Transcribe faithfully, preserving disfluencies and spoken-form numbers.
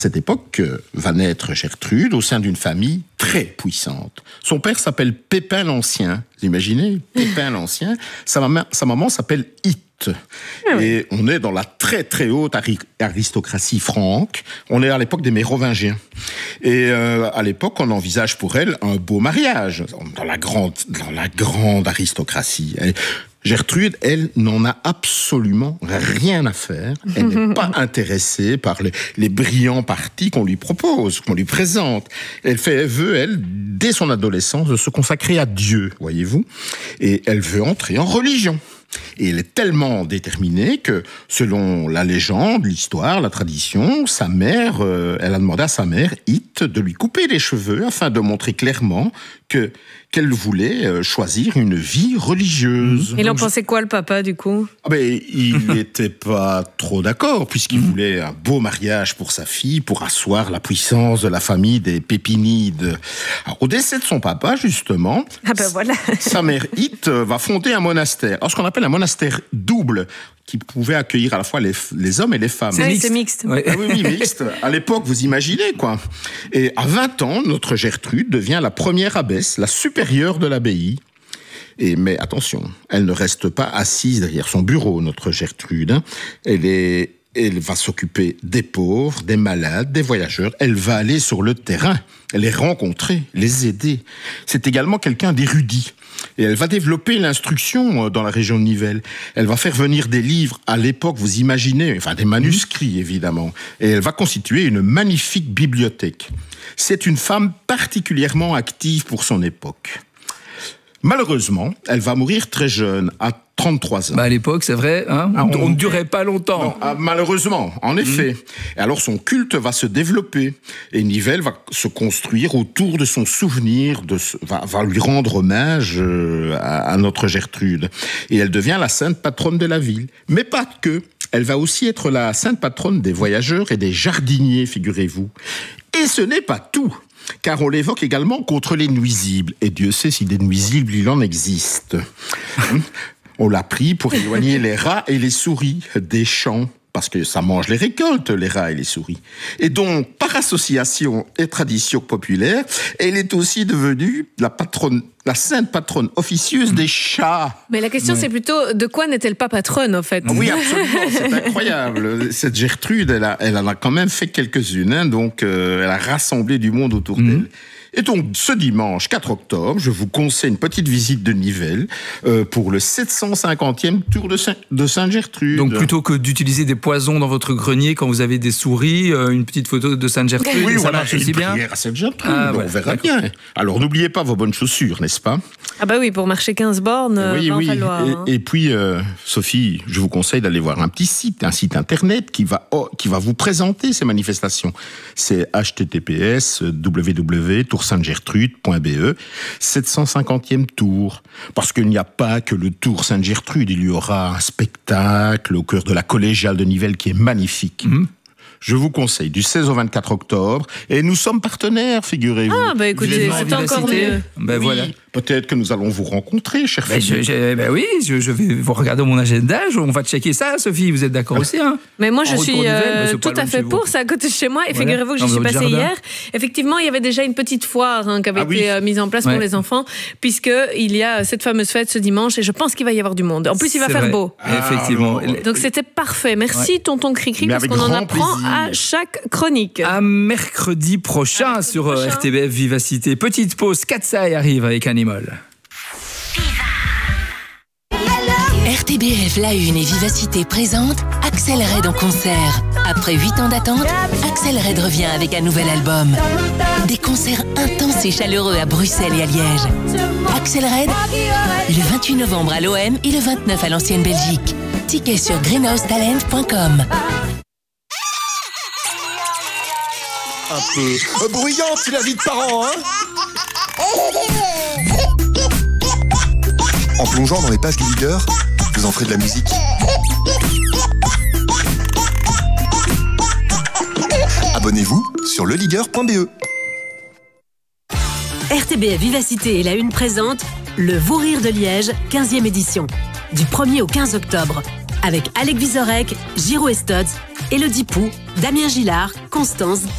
cette époque va naître Gertrude au sein d'une famille très puissante. Son père s'appelle Pépin l'Ancien. Vous imaginez, Pépin l'Ancien. Sa maman, sa maman s'appelle Hitte. Ah oui. Et on est dans la très très haute ari- aristocratie franque. On est à l'époque des Mérovingiens. Et euh, à l'époque, on envisage pour elle un beau mariage dans la grande, dans la grande aristocratie. Elle, Gertrude, elle, n'en a absolument rien à faire. Elle n'est pas intéressée par les, les brillants partis qu'on lui propose, qu'on lui présente. Elle fait, elle veut, elle, dès son adolescence, de se consacrer à Dieu, voyez-vous. Et elle veut entrer en religion. Et elle est tellement déterminée que, selon la légende, l'histoire, la tradition, sa mère, euh, elle a demandé à sa mère, Hitte, de lui couper les cheveux afin de montrer clairement que qu'elle voulait euh, choisir une vie religieuse. Il en pensait quoi, le papa, du coup ? Ah ben, il n'était pas trop d'accord, puisqu'il voulait un beau mariage pour sa fille, pour asseoir la puissance de la famille des Pépinides. Alors, au décès de son papa, justement, ah ben voilà. sa mère Hitte va fonder un monastère. Alors, ce qu'on appelle un monastère double, qui pouvait accueillir à la fois les, les hommes et les femmes. C'est, oui, mixte. c'est mixte. Ouais. Ah oui, oui, mixte. À l'époque, vous imaginez, quoi. Et à vingt ans, notre Gertrude devient la première abbesse, la supérieure de l'abbaye. Et, mais attention, elle ne reste pas assise derrière son bureau, notre Gertrude. Hein. Elle est... Elle va s'occuper des pauvres, des malades, des voyageurs. Elle va aller sur le terrain, les rencontrer, les aider. C'est également quelqu'un d'érudit. Et elle va développer l'instruction dans la région de Nivelles. Elle va faire venir des livres à l'époque, vous imaginez, enfin des manuscrits évidemment. Et elle va constituer une magnifique bibliothèque. C'est une femme particulièrement active pour son époque. Malheureusement, elle va mourir très jeune, à trente-trois ans. Bah à l'époque, c'est vrai, hein ah, on, on ne durait pas longtemps. Non, ah, malheureusement, en effet. Mmh. Et alors son culte va se développer. Et Nivelles va se construire autour de son souvenir, de ce, va, va lui rendre hommage euh, à, à notre Gertrude. Et elle devient la sainte patronne de la ville. Mais pas que. Elle va aussi être la sainte patronne des voyageurs et des jardiniers, figurez-vous. Et ce n'est pas tout. Car on l'évoque également contre les nuisibles. Et Dieu sait si des nuisibles, il en existe. On l'a pris pour éloigner les rats et les souris des champs. Parce que ça mange les récoltes, les rats et les souris. Et donc, par association et tradition populaire, elle est aussi devenue la patronne, la sainte patronne officieuse des chats. Mais la question, ouais. c'est plutôt, de quoi n'est-elle pas patronne, en fait ? Oui, absolument, c'est incroyable. Cette Gertrude, elle, a, elle en a quand même fait quelques-unes, hein, donc euh, elle a rassemblé du monde autour mmh. d'elle. Et donc, ce dimanche quatre octobre, je vous conseille une petite visite de Nivelles euh, pour le sept cent cinquantième tour de, Saint- de Sainte-Gertrude. Donc, plutôt que d'utiliser des poisons dans votre grenier quand vous avez des souris, euh, une petite photo de Sainte-Gertrude, oui, ça voilà, marche aussi bien. À Sainte-Gertrude, ah, on ouais, verra d'accord. bien. Alors, n'oubliez pas vos bonnes chaussures, n'est-ce pas ? Ah bah oui, pour marcher quinze bornes, oui, va oui. en falloir. Et, hein. et puis, euh, Sophie, je vous conseille d'aller voir un petit site, un site internet qui va, oh, qui va vous présenter ces manifestations. C'est h t t p s w w w point tour sainte gertrude point b e, sept cent cinquantième tour. Parce qu'il n'y a pas que le tour Sainte-Gertrude, il y aura un spectacle au cœur de la collégiale de Nivelles qui est magnifique. Mmh. Je vous conseille du seize au vingt-quatre octobre. Et nous sommes partenaires, figurez-vous. Ah, bah écoutez, c'est encore mieux. Ben oui, voilà. Peut-être que nous allons vous rencontrer, cher ben Philippe. je, je, ben oui, je, je vais vous regarder mon agenda. On va checker ça, Sophie. Vous êtes d'accord aussi, hein ? Mais moi, je en suis euh, tout à fait pour. C'est à côté de chez moi. Et voilà. Figurez-vous que j'y suis passée hier. Effectivement, il y avait déjà une petite foire hein, qui avait ah, été oui. euh, mise en place ouais. pour les enfants, puisqu'il y a cette fameuse fête ce dimanche. Et je pense qu'il va y avoir du monde. En plus, il va c'est faire vrai. beau. Ah, effectivement. Donc, c'était parfait. Merci, ouais. tonton Cricri, parce qu'on en apprend plaisir. À chaque chronique. À mercredi prochain à mercredi sur prochain. R T B F Vivacité. Petite pause. Katsai arrive avec Animal. R T B F La Une et Vivacité présente Axel Red en concert. Après huit ans d'attente, Axel Red revient avec un nouvel album. Des concerts intenses et chaleureux à Bruxelles et à Liège. Axel Red, le vingt-huit novembre à l'O M et le vingt-neuf à l'Ancienne Belgique. Tickets sur greenhouse talent point com. Un peu bruyante, c'est la vie de parents, hein ? En plongeant dans les pages du leader, vous en ferez de la musique. Abonnez-vous sur le leader point b e. R T B F Vivacité et La Une présente Le Vous Rire de Liège, quinzième édition. Du premier au quinze octobre. Avec Alec Vizorek, Giro Estods Élodie Pou, Damien Gillard, Constance